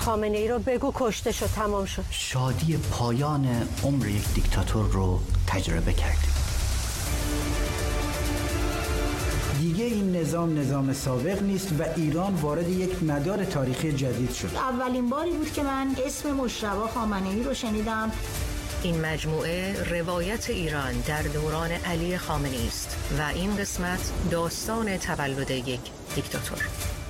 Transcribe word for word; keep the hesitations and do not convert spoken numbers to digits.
خامنه ای رو بگو کشته شد، تمام شد. شادی پایان عمر یک دیکتاتور رو تجربه کردیم. دیگه این نظام نظام سابق نیست و ایران وارد یک مدار تاریخی جدید شد. اولین باری بود که من اسم مجتبی خامنه‌ای رو شنیدم. این مجموعه روایت ایران در دوران علی خامنه‌ای است و این قسمت داستان تولد یک دیکتاتور.